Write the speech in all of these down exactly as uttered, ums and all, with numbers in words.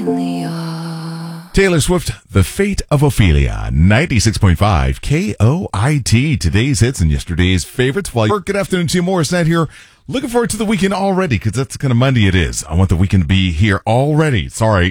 Ophelia. Taylor Swift, The Fate of Ophelia, ninety-six point five K O I T. Today's hits and yesterday's favorites. Well, good afternoon to you, Morris Knight here. Looking forward to the weekend already, because that's the kind of Monday it is. I want the weekend to be here already. Sorry,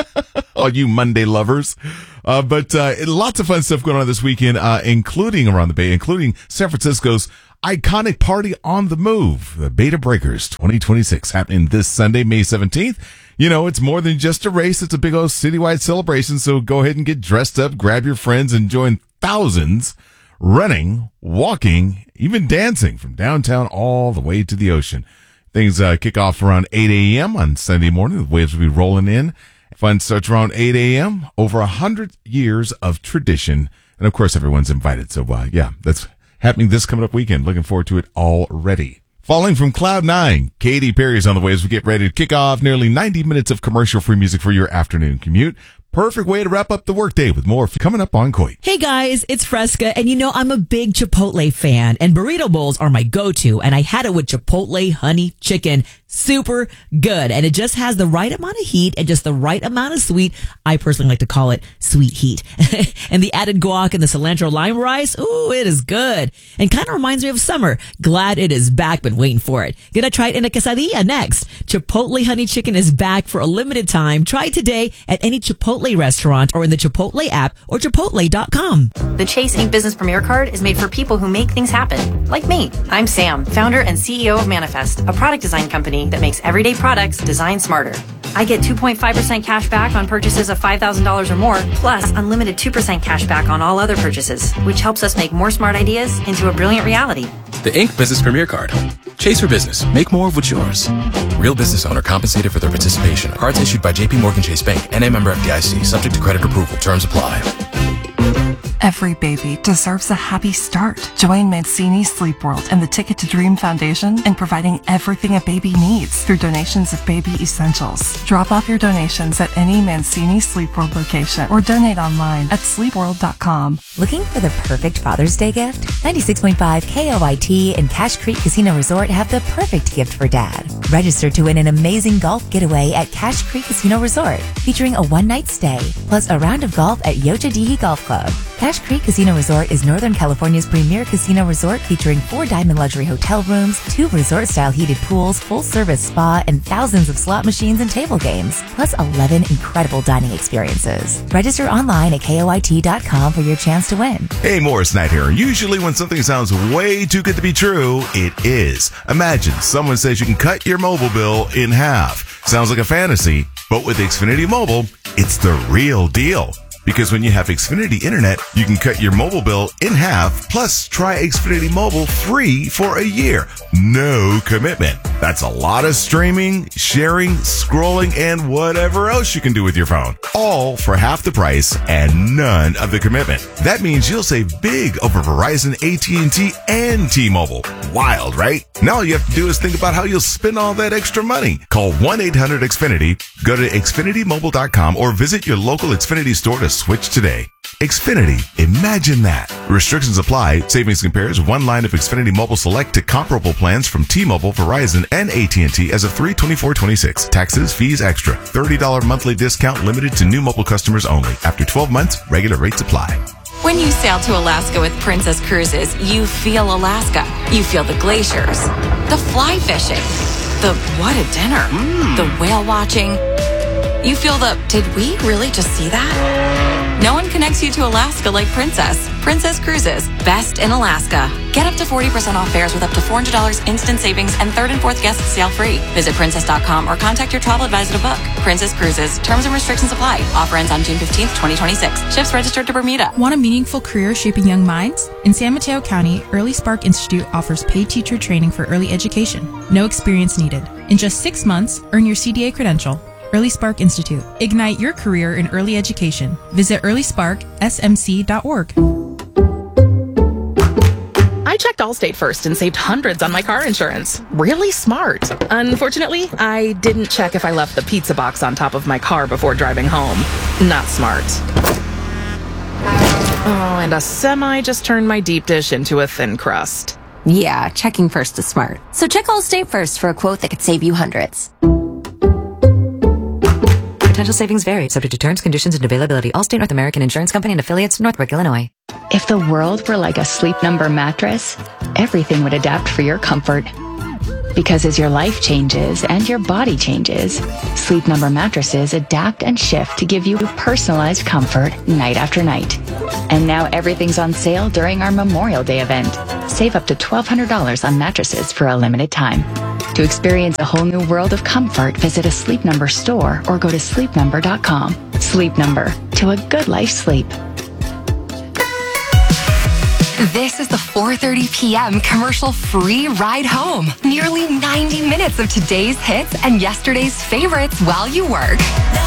all you Monday lovers. Uh, but uh, lots of fun stuff going on this weekend, uh, including around the Bay, including San Francisco's iconic party on the move, the Beta Breakers twenty twenty-six, happening this Sunday, May seventeenth. You know, it's more than just a race. It's a big old citywide celebration. So go ahead and get dressed up, grab your friends, and join thousands running, walking, even dancing from downtown all the way to the ocean. Things uh, kick off around eight a.m. on Sunday morning. The waves will be rolling in. Fun starts around eight a.m. Over a hundred years of tradition. And of course, everyone's invited. So, uh, yeah, that's happening this coming up weekend. Looking forward to it already. Falling from Cloud nine, Katy Perry's on the way as we get ready to kick off nearly ninety minutes of commercial-free music for your afternoon commute. Perfect way to wrap up the workday with more coming up on Coit. Hey guys, it's Fresca, and you know I'm a big Chipotle fan, and burrito bowls are my go-to, and I had it with Chipotle honey chicken. Super good, and it just has the right amount of heat and just the right amount of sweet. I personally like to call it sweet heat. And the added guac and the cilantro lime rice, ooh, it is good. And kind of reminds me of summer. Glad it is back, been waiting for it. Gonna try it in a quesadilla next. Chipotle honey chicken is back for a limited time. Try it today at any Chipotle restaurant or in the Chipotle app or chipotle dot com. The Chase Ink Business Premier Card is made for people who make things happen, like me. I'm Sam, founder and C E O of Manifest, a product design company that makes everyday products designed smarter. I get two point five percent cash back on purchases of five thousand dollars or more, plus unlimited two percent cash back on all other purchases, which helps us make more smart ideas into a brilliant reality. The Ink Business Premier Card. Chase for business. Make more of what's yours. Real business owner compensated for their participation. Cards issued by J P Morgan Chase Bank, N A member F D I C, subject to credit approval. Terms apply. Every baby deserves a happy start. Join Mancini Sleep World and the Ticket to Dream Foundation in providing everything a baby needs through donations of baby essentials. Drop off your donations at any Mancini Sleep World location or donate online at sleep world dot com. Looking for the perfect Father's Day gift? ninety-six point five K O I T and Cache Creek Casino Resort have the perfect gift for Dad. Register to win an amazing golf getaway at Cache Creek Casino Resort, featuring a one-night stay, plus a round of golf at Yochadihi Golf Club. Cache Creek Casino Resort is Northern California's premier casino resort, featuring four diamond luxury hotel rooms, two resort-style heated pools, full-service spa, and thousands of slot machines and table games, plus eleven incredible dining experiences. Register online at K O I T dot com for your chance to win. Hey, Morris Knight here. Usually when something sounds way too good to be true, it is. Imagine someone says you can cut your mobile bill in half. Sounds like a fantasy, but with Xfinity Mobile, it's the real deal. Because when you have Xfinity Internet, you can cut your mobile bill in half, plus try Xfinity Mobile free for a year. No commitment. That's a lot of streaming, sharing, scrolling, and whatever else you can do with your phone. All for half the price and none of the commitment. That means you'll save big over Verizon, A T and T, and T-Mobile. Wild, right? Now all you have to do is think about how you'll spend all that extra money. Call one eight hundred X Finity, go to Xfinity Mobile dot com, or visit your local Xfinity store to switch today. Xfinity, imagine that. Restrictions apply. Savings compares one line of Xfinity Mobile Select to comparable plans from T-Mobile, Verizon, and A T and T as of three twenty-four twenty-six. Taxes, fees extra. thirty dollars monthly discount limited to new mobile customers only. After twelve months, regular rates apply. When you sail to Alaska with Princess Cruises, you feel Alaska. You feel the glaciers, the fly fishing, the what a dinner, mm. the whale watching. You feel the, did we really just see that? No one connects you to Alaska like Princess. Princess Cruises, best in Alaska. Get up to forty percent off fares with up to four hundred dollars instant savings and third and fourth guests sail free. Visit princess dot com or contact your travel advisor to book. Princess Cruises. Terms and restrictions apply. Offer ends on June fifteenth, twenty twenty-six. Ships registered to Bermuda. Want a meaningful career shaping young minds? In San Mateo County, Early Spark Institute offers paid teacher training for early education. No experience needed. In just six months, earn your C D A credential. Early Spark Institute. Ignite your career in early education. Visit early spark s m c dot org. I checked Allstate first and saved hundreds on my car insurance. Really smart. Unfortunately, I didn't check if I left the pizza box on top of my car before driving home. Not smart. Oh, and a semi just turned my deep dish into a thin crust. Yeah, checking first is smart. So check Allstate first for a quote that could save you hundreds. Potential savings vary, subject to terms, conditions, and availability. Allstate North American Insurance Company and affiliates, Northbrook, Illinois. If the world were like a Sleep Number mattress, everything would adapt for your comfort. Because as your life changes and your body changes, Sleep Number mattresses adapt and shift to give you personalized comfort night after night. And now everything's on sale during our Memorial Day event. Save up to twelve hundred dollars on mattresses for a limited time. To experience a whole new world of comfort, visit a Sleep Number store or go to sleep number dot com. Sleep Number, to a good life sleep. This is the four thirty p.m. commercial-free ride home. Nearly ninety minutes of today's hits and yesterday's favorites while you work.